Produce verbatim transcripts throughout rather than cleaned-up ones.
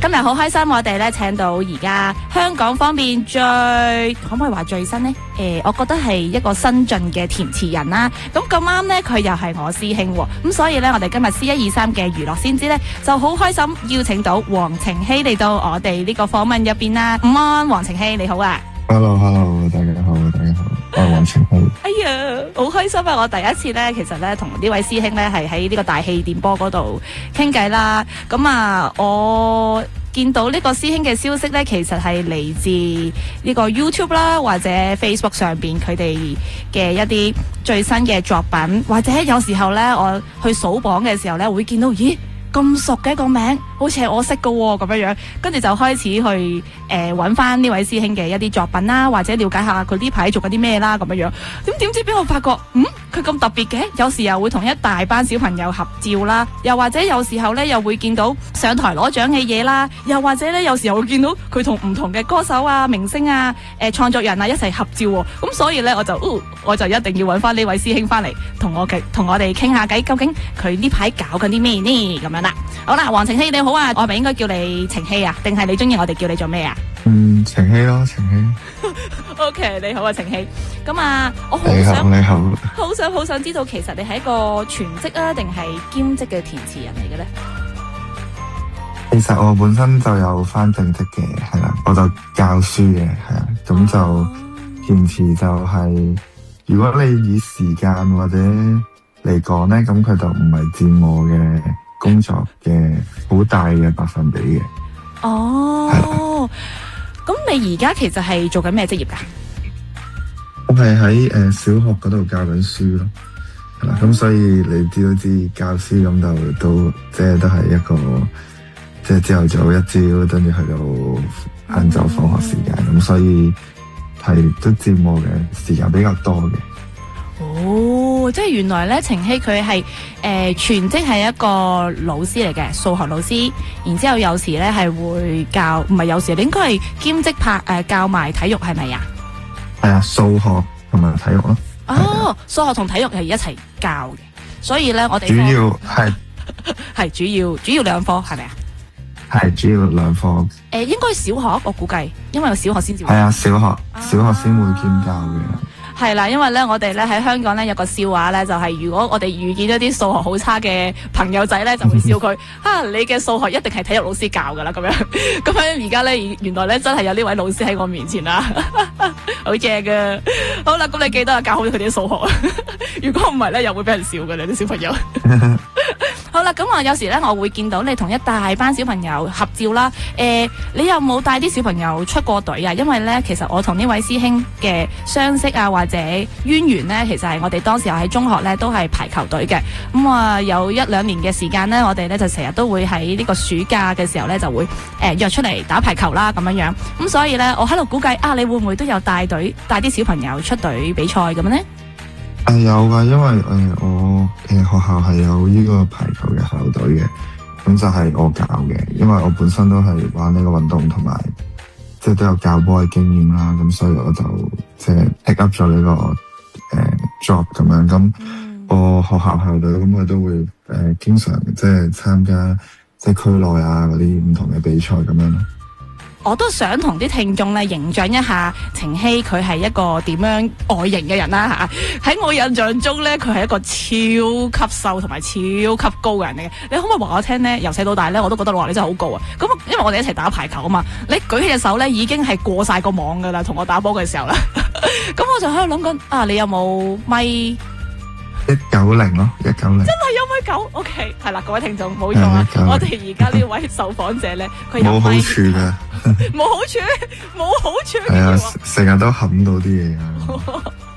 今日好開心，我哋咧請到而家香港方面最可唔可以話最新呢？誒、呃，我覺得係一個新晉嘅填詞人啦。咁咁啱呢，佢又係我師兄喎。咁所以呢，我哋今日 C 一二三嘅娛樂先知呢，就好開心邀請到黃晴晞嚟到我哋呢個訪問入邊啦。午安，黃晴晞你好啊 ！Hello，Hello， 大家好，大家好，我係黃晴晞。 哎呀，好開心啊！我第一次呢，其實呢，同呢位師兄呢，係喺呢個大氣電波嗰度傾偈啦。咁啊，我見到呢個師兄嘅消息呢，其實係嚟自呢個 YouTube 啦，或者 Facebook 上邊佢哋嘅一啲最新嘅作品，或者有時候呢，我去數榜嘅時候呢，會見到，咦，咁熟嘅一個名，好似係我識嘅喎，咁樣樣，跟住就開始去誒揾翻呢位師兄嘅一啲作品啦，或者了解下佢呢排做緊啲咩啦，咁樣樣。咁點知俾我發覺，嗯，佢咁特別嘅，有時又會同一大班小朋友合照啦，又或者有時候呢，又會見到上台攞獎嘅嘢啦，又或者呢，有時候會見到佢同唔同嘅歌手啊、明星啊、誒、呃、創作人啊一齊合照喎。咁所以呢，我就、哦，我就一定要揾翻呢位師兄翻嚟，同我嘅同我哋傾下偈，究竟佢呢排搞緊啲咩呢？咁樣啦。好啦，黃晴晞你好啊，我係咪應該叫你晴晞啊？定係你中意我哋叫你做咩啊？ 嗯，晴晞咯，晴晞。 O K， 你好啊，晴晞。咁啊，我好你好， 想， 你好， 好想好想知道，其實你係一個全職啊，定係兼職嘅填詞人嚟嘅咧？ 其實我本身就有翻正職嘅，係啦，我就教書嘅，係啊，咁就填詞就係、是，如果你以時間或者嚟講咧，咁佢就唔係佔我嘅工作嘅好大嘅百分比嘅。 哦，咁你而家其實係做緊咩職業噶？ 我係喺誒小學嗰度教緊書咯，係啦，咁、嗯、所以你知都知教書咁就都即係都係一個即係朝頭早一朝，跟住去到晏晝放學時間，咁、嗯、所以係都佔我嘅時間比較多嘅。 哦，即係原來咧，晴晞佢係誒全職係一個老師嚟嘅，數學老師。然之後有時咧係會教，唔係有時，你應該係兼職拍誒、呃、教埋體育係咪啊？ 係啊，數學同埋體育咯。 哦，數學同體育係一齊教嘅，所以咧我哋主要係係主要主要兩科係咪啊？ 係主要兩科。誒、 呃，應該小學我估計，因為小學先至。 係啊，小學小學先會兼教嘅。 係啦，因為咧，我哋咧喺香港咧有個笑話咧，就係、是、如果我哋遇見咗啲數學好差嘅朋友仔咧，就會笑佢，啊，你嘅數學一定係體育老師教噶啦，咁樣。咁樣而家咧，原來咧真係有呢位老師喺我面前啦，好正噶。好啦，咁你記得教好佢啲數學，如果唔係咧，又會俾人笑嘅你啲小朋友。好啦，咁我有時咧，我會見到你同一大班小朋友合照啦。誒、呃，你有冇帶啲小朋友出過隊啊？因為咧，其實我同呢位師兄嘅相識啊，或者淵源咧，其實係我哋當時候喺中學咧都係排球隊嘅。咁、嗯、啊，有一兩年嘅時間咧，我哋咧就成日都會喺呢個暑假嘅時候咧，就會誒、呃、約出嚟打排球啦，咁樣樣。咁、嗯、所以咧，我喺度估計啊，你會唔會都有帶隊帶啲小朋友出隊比賽咁樣咧？ 誒、呃、有噶，因為誒、呃、我誒、呃、學校係有呢個排球嘅校隊嘅，咁就係我教嘅。因為我本身都係玩呢個運動，同埋即係都有教波嘅經驗啦，咁所以我就即係 pick up 咗呢、這個誒、呃、job 咁樣。咁我學校校隊咁我都會誒、呃、經常即係參加即係區內啊嗰啲唔同嘅比賽咁樣咯。 我都想同啲聽眾咧形象一下晴晞佢係一個點樣外形嘅人啦嚇。喺我印象中咧，佢係一個超級瘦同埋超級高嘅人嚟嘅。你可唔可以話我聽咧？由細到大咧，我都覺得話你真係好高啊！咁因為我哋一齊打排球啊嘛，你舉起隻手咧已經係過晒個網噶啦，同我打波嘅時候啦。咁我就喺度諗緊啊，你有冇米？ 一九零咯，一九零真係有米九 ，OK， 係啦，各位聽眾冇錯啊！我哋而家呢位受訪者咧，佢有冇好處噶， 冇好處，冇好處。 係啊，成日都冚到啲嘢啊。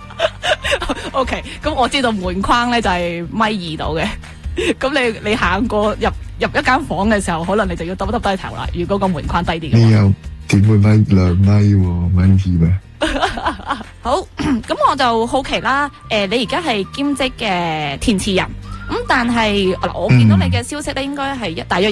OK， 咁我知道門框咧就係米二度嘅，咁你你行過入入一間房嘅時候，可能你就要耷耷低頭啦。如果個門框低啲嘅， 你又點會米兩米喎？米二咩？ 好，咁我就好奇啦。誒、呃，你而家係兼職嘅填詞人，咁但係嗱，我見到你嘅消息咧，應該係一大約。